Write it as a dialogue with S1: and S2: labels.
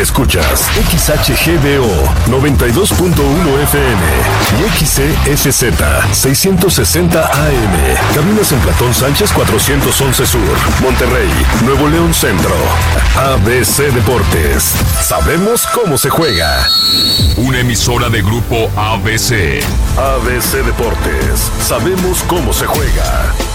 S1: Escuchas XHGBO 92.1 FM y XCSZ 660 AM. Cabinas en Platón Sánchez 411 Sur, Monterrey, Nuevo León Centro. ABC Deportes. Sabemos cómo se juega.
S2: Una emisora de Grupo ABC.
S1: ABC Deportes. Sabemos cómo se juega.